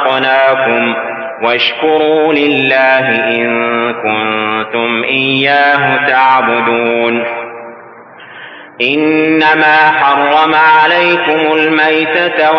رزقناكم واشكروا لله إن كنتم إياه تعبدون. إنما حرم عليكم الميتة